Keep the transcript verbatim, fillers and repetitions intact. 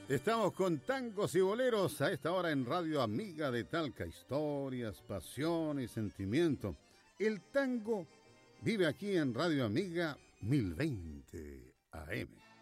Estamos con tangos y boleros a esta hora en Radio Amiga de Talca. Historias, pasión y sentimiento. El tango vive aquí en Radio Amiga mil veinte A M.